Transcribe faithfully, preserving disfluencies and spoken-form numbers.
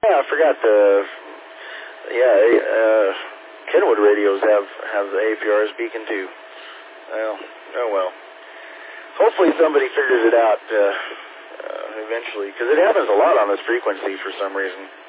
Yeah, I forgot the, yeah, uh, Kenwood radios have, have the A P R S beacon too. Well, oh well. Hopefully somebody figures it out, uh, uh eventually, because it happens a lot on this frequency for some reason.